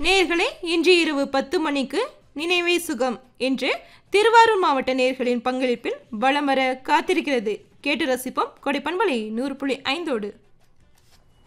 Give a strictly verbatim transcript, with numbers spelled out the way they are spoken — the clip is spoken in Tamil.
நேயர்களே, இன்று இரவு பத்து மணிக்கு நினைவே சுகம் என்று திருவாரூர் மாவட்ட நேயர்களின் பங்களிப்பில் வலம் வர காத்திருக்கிறது. கேட்டு ரசிப்போம். கொடை பண்பலை நூறு புள்ளி ஐந்தோடு.